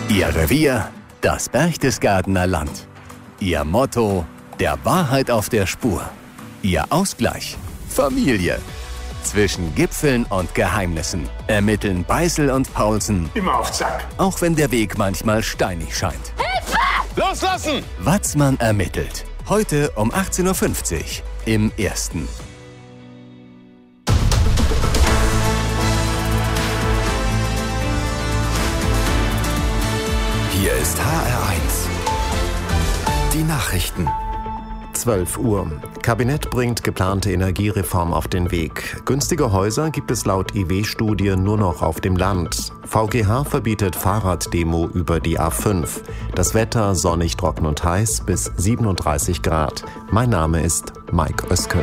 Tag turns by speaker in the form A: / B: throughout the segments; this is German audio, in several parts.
A: Ihr Revier, das Berchtesgadener Land. Ihr Motto, der Wahrheit auf der Spur. Ihr Ausgleich, Familie. Zwischen Gipfeln und Geheimnissen ermitteln Beißel und Paulsen
B: immer auf Zack.
A: Auch wenn der Weg manchmal steinig scheint.
C: Hilfe!
B: Loslassen!
A: Watzmann ermittelt. Heute um 18.50 Uhr im Ersten.
D: Hier ist HR1. Die Nachrichten.
E: 12 Uhr. Kabinett bringt geplante Energiereform auf den Weg. Günstige Häuser gibt es laut IW-Studie nur noch auf dem Land. VGH verbietet Fahrraddemo über die A5. Das Wetter sonnig, trocken und heiß bis 37 Grad. Mein Name ist Mike Oeske.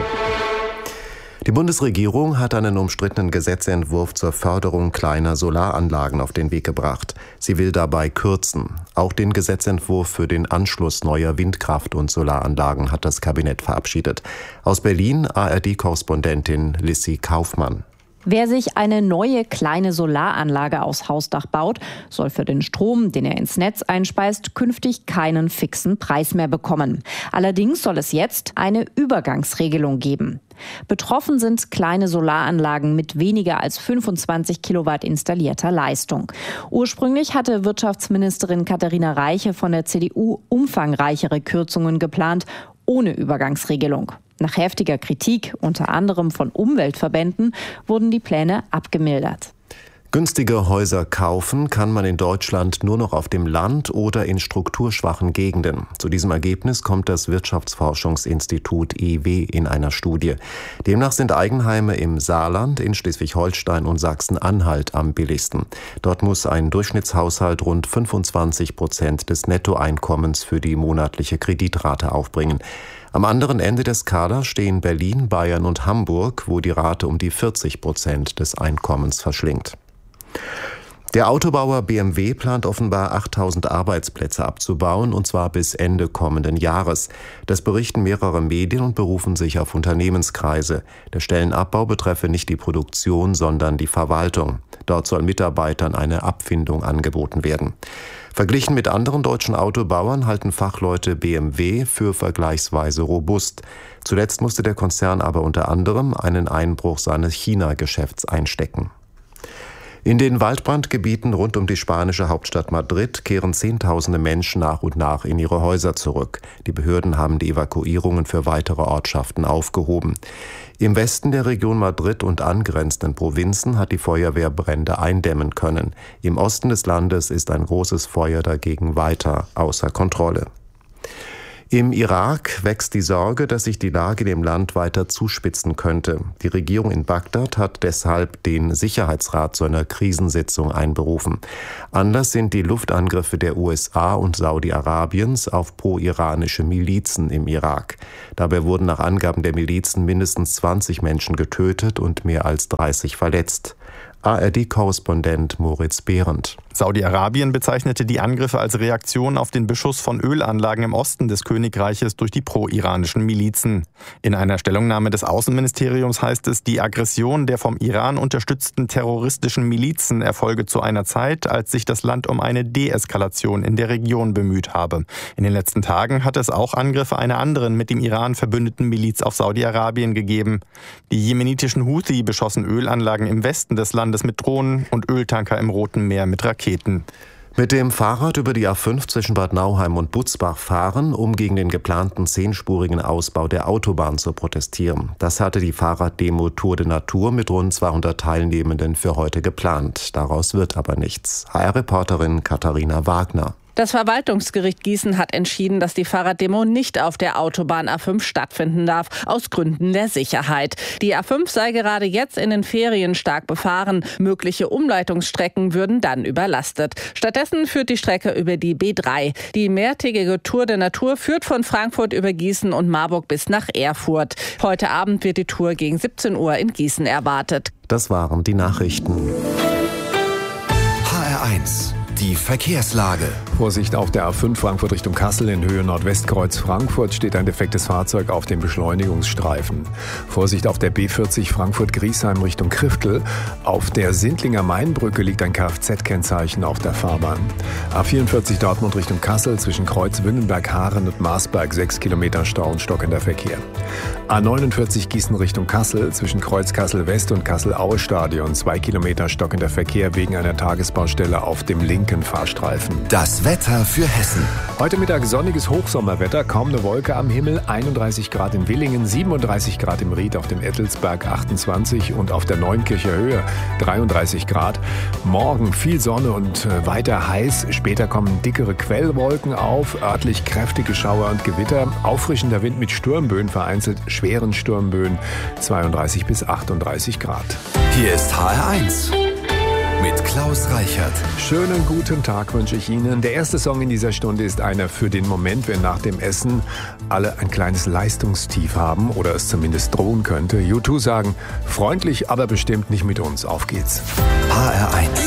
E: Die Bundesregierung hat einen umstrittenen Gesetzentwurf zur Förderung kleiner Solaranlagen auf den Weg gebracht. Sie will dabei kürzen. Auch den Gesetzentwurf für den Anschluss neuer Windkraft- und Solaranlagen hat das Kabinett verabschiedet. Aus Berlin ARD-Korrespondentin Lissy Kaufmann.
F: Wer sich eine neue kleine Solaranlage aufs Hausdach baut, soll für den Strom, den er ins Netz einspeist, künftig keinen fixen Preis mehr bekommen. Allerdings soll es jetzt eine Übergangsregelung geben. Betroffen sind kleine Solaranlagen mit weniger als 25 Kilowatt installierter Leistung. Ursprünglich hatte Wirtschaftsministerin Katharina Reiche von der CDU umfangreichere Kürzungen geplant, ohne Übergangsregelung. Nach heftiger Kritik, unter anderem von Umweltverbänden, wurden die Pläne abgemildert.
E: Günstige Häuser kaufen kann man in Deutschland nur noch auf dem Land oder in strukturschwachen Gegenden. Zu diesem Ergebnis kommt das Wirtschaftsforschungsinstitut IW in einer Studie. Demnach sind Eigenheime im Saarland, in Schleswig-Holstein und Sachsen-Anhalt am billigsten. Dort muss ein Durchschnittshaushalt rund 25% des Nettoeinkommens für die monatliche Kreditrate aufbringen. Am anderen Ende der Skala stehen Berlin, Bayern und Hamburg, wo die Rate um die 40% des Einkommens verschlingt. Der Autobauer BMW plant offenbar 8.000 Arbeitsplätze abzubauen, und zwar bis Ende kommenden Jahres. Das berichten mehrere Medien und berufen sich auf Unternehmenskreise. Der Stellenabbau betreffe nicht die Produktion, sondern die Verwaltung. Dort soll Mitarbeitern eine Abfindung angeboten werden. Verglichen mit anderen deutschen Autobauern halten Fachleute BMW für vergleichsweise robust. Zuletzt musste der Konzern aber unter anderem einen Einbruch seines China-Geschäfts einstecken. In den Waldbrandgebieten rund um die spanische Hauptstadt Madrid kehren Zehntausende Menschen nach und nach in ihre Häuser zurück. Die Behörden haben die Evakuierungen für weitere Ortschaften aufgehoben. Im Westen der Region Madrid und angrenzenden Provinzen hat die Feuerwehr Brände eindämmen können. Im Osten des Landes ist ein großes Feuer dagegen weiter außer Kontrolle. Im Irak wächst die Sorge, dass sich die Lage in dem Land weiter zuspitzen könnte. Die Regierung in Bagdad hat deshalb den Sicherheitsrat zu einer Krisensitzung einberufen. Anlass sind die Luftangriffe der USA und Saudi-Arabiens auf pro-iranische Milizen im Irak. Dabei wurden nach Angaben der Milizen mindestens 20 Menschen getötet und mehr als 30 verletzt. ARD-Korrespondent Moritz Behrendt.
G: Saudi-Arabien bezeichnete die Angriffe als Reaktion auf den Beschuss von Ölanlagen im Osten des Königreiches durch die pro-iranischen Milizen. In einer Stellungnahme des Außenministeriums heißt es, die Aggression der vom Iran unterstützten terroristischen Milizen erfolge zu einer Zeit, als sich das Land um eine Deeskalation in der Region bemüht habe. In den letzten Tagen hat es auch Angriffe einer anderen mit dem Iran verbündeten Miliz auf Saudi-Arabien gegeben. Die jemenitischen Houthi beschossen Ölanlagen im Westen des Landes mit Drohnen und Öltanker im Roten Meer mit Raketen.
E: Mit dem Fahrrad über die A5 zwischen Bad Nauheim und Butzbach fahren, um gegen den geplanten 10-spurigen Ausbau der Autobahn zu protestieren. Das hatte die Fahrraddemo Tour de Natur mit rund 200 Teilnehmenden für heute geplant. Daraus wird aber nichts. HR-Reporterin Katharina Wagner.
C: Das Verwaltungsgericht Gießen hat entschieden, dass die Fahrraddemo nicht auf der Autobahn A5 stattfinden darf, aus Gründen der Sicherheit. Die A5 sei gerade jetzt in den Ferien stark befahren. Mögliche Umleitungsstrecken würden dann überlastet. Stattdessen führt die Strecke über die B3. Die mehrtägige Tour der Natur führt von Frankfurt über Gießen und Marburg bis nach Erfurt. Heute Abend wird die Tour gegen 17 Uhr in Gießen erwartet.
E: Das waren die Nachrichten.
D: HR1 Die Verkehrslage.
B: Vorsicht auf der A5 Frankfurt Richtung Kassel in Höhe Nordwestkreuz Frankfurt steht ein defektes Fahrzeug auf dem Beschleunigungsstreifen. Vorsicht auf der B40 Frankfurt-Griesheim Richtung Kriftel. Auf der Sindlinger Mainbrücke liegt ein Kfz-Kennzeichen auf der Fahrbahn. A44 Dortmund Richtung Kassel zwischen Kreuz Wünnenberg-Haaren und Marsberg 6 Kilometer Stau und stockender Verkehr. A49 Gießen Richtung Kassel zwischen Kreuz Kassel West und Kassel-Aue-Stadion 2 Kilometer stockender Verkehr wegen einer Tagesbaustelle auf dem linken Fahrstreifen.
D: Das Wetter für Hessen.
B: Heute Mittag sonniges Hochsommerwetter, kaum eine Wolke am Himmel, 31 Grad in Villingen, 37 Grad im Ried, auf dem Ettelsberg 28 und auf der Neunkircher Höhe 33 Grad. Morgen viel Sonne und weiter heiß, später kommen dickere Quellwolken auf, örtlich kräftige Schauer und Gewitter, auffrischender Wind mit Sturmböen, vereinzelt schweren Sturmböen, 32 bis 38 Grad.
D: Hier ist HR1 mit Klaus Reichert.
B: Schönen guten Tag wünsche ich Ihnen. Der erste Song in dieser Stunde ist einer für den Moment, wenn nach dem Essen alle ein kleines Leistungstief haben oder es zumindest drohen könnte. U2 sagen, freundlich, aber bestimmt nicht mit uns. Auf geht's.
D: HR1